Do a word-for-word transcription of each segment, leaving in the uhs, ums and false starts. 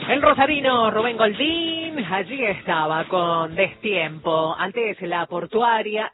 El rosarino Rubén Goldín allí estaba con Destiempo. Antes la portuaria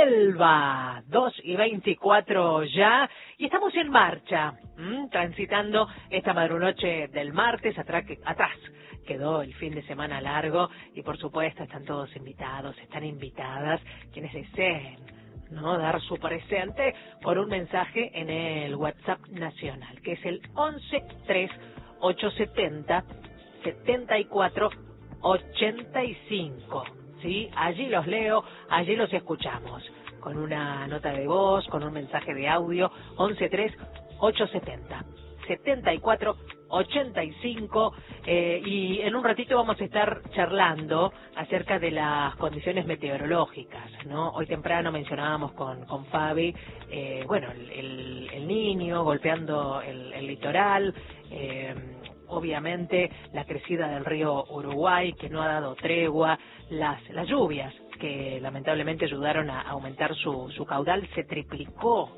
Selva, dos y veinticuatro ya. Y estamos en marcha, ¿m? transitando esta madrunoche del martes. Atrás, atrás quedó el fin de semana largo. Y por supuesto están todos invitados, están invitadas quienes deseen, ¿no?, dar su presente con un mensaje en el WhatsApp nacional, que es el once tres ocho setenta setenta y cuatro ochenta y cinco. ¿Sí? Allí los leo, allí los escuchamos, con una nota de voz, con un mensaje de audio. Once tres ocho setenta setenta y cuatro ochenta y cinco. Eh, y en un ratito vamos a estar charlando acerca de las condiciones meteorológicas, ¿no? Hoy temprano mencionábamos con, con Fabi, eh, bueno, el, el, el niño golpeando el, el litoral, eh, obviamente la crecida del río Uruguay, que no ha dado tregua, las, las lluvias que lamentablemente ayudaron a aumentar su, su caudal, se triplicó.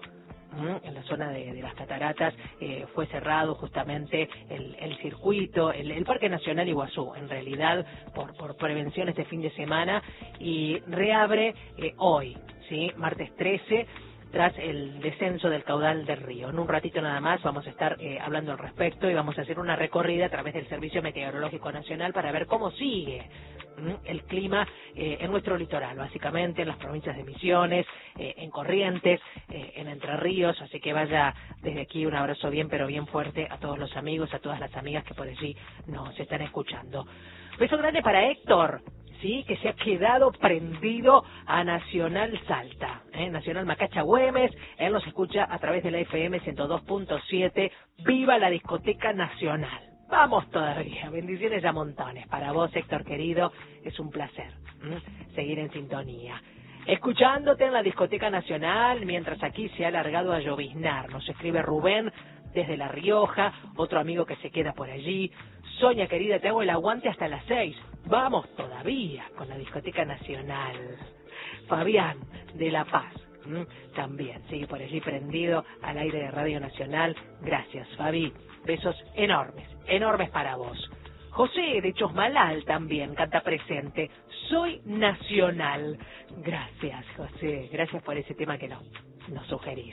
En la zona de, de las cataratas eh, fue cerrado justamente el, el circuito, el, el Parque Nacional Iguazú, en realidad por, por prevención este fin de semana, y reabre eh, hoy, ¿sí? martes trece, tras el descenso del caudal del río. En un ratito nada más vamos a estar eh, hablando al respecto y vamos a hacer una recorrida a través del Servicio Meteorológico Nacional para ver cómo sigue el clima eh, en nuestro litoral, básicamente en las provincias de Misiones, eh, en Corrientes, eh, en Entre Ríos. Así que vaya desde aquí un abrazo bien pero bien fuerte a todos los amigos, a todas las amigas que por allí nos están escuchando. Beso grande para Héctor, sí, que se ha quedado prendido a Nacional Salta, ¿eh? Nacional Macacha Güemes. Él nos escucha a través de la F M ciento dos punto siete. ¡Viva la discoteca nacional! Vamos todavía, bendiciones a montones. Para vos, Héctor querido, es un placer ¿m? seguir en sintonía, escuchándote en la discoteca nacional, mientras aquí se ha alargado a lloviznar. Nos escribe Rubén desde La Rioja, otro amigo que se queda por allí. Sonia querida, te hago el aguante hasta las seis. Vamos todavía con la discoteca nacional. Fabián de La Paz ¿m? también sigue por allí prendido al aire de Radio Nacional. Gracias, Fabi. Besos enormes, enormes para vos. José de Chosmalal también canta presente. Soy nacional. Gracias, José. Gracias por ese tema que nos, nos sugerís.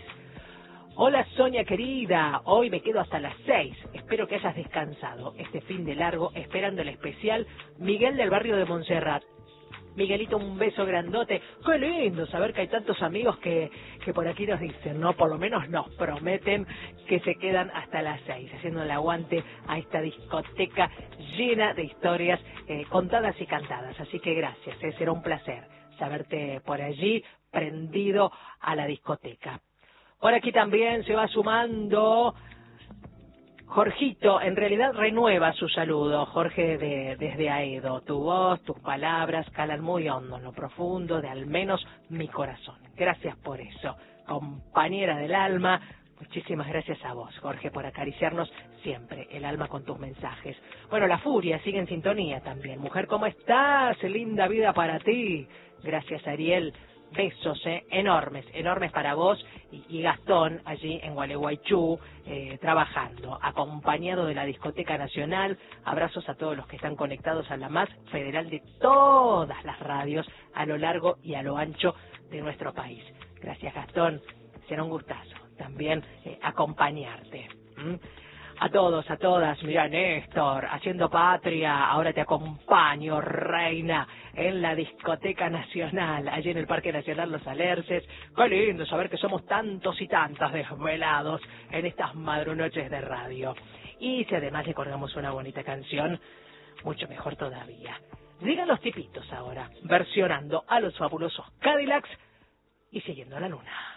Hola, Sonia querida. Hoy me quedo hasta las seis. Espero que hayas descansado este fin de largo, esperando el especial Miguel del barrio de Montserrat. Miguelito, un beso grandote. Qué lindo saber que hay tantos amigos que, que por aquí nos dicen, no, por lo menos nos prometen que se quedan hasta las seis, haciendo el aguante a esta discoteca llena de historias eh, contadas y cantadas. Así que gracias, eh, será un placer saberte por allí prendido a la discoteca. Por aquí también se va sumando Jorgito, en realidad renueva su saludo. Jorge de, desde Aedo. Tu voz, tus palabras calan muy hondo en lo profundo de al menos mi corazón. Gracias por eso, compañera del alma. Muchísimas gracias a vos, Jorge, por acariciarnos siempre el alma con tus mensajes. Bueno, la Furia sigue en sintonía también. Mujer, ¿cómo estás? Linda vida para ti. Gracias, Ariel. Besos eh, enormes, enormes para vos y, y Gastón allí en Gualeguaychú eh, trabajando, acompañado de la Discoteca Nacional. Abrazos a todos los que están conectados a la más federal de todas las radios a lo largo y a lo ancho de nuestro país. Gracias, Gastón, será un gustazo también eh, acompañarte. ¿Mm? A todos, a todas, mira, Néstor, haciendo patria, ahora te acompaño, reina, en la Discoteca Nacional, allí en el Parque Nacional Los Alerces. Qué lindo saber que somos tantos y tantas desvelados en estas madrunoches de radio. Y si además le colgamos una bonita canción, mucho mejor todavía. Digan los tipitos ahora, versionando a los fabulosos Cadillacs y siguiendo la luna.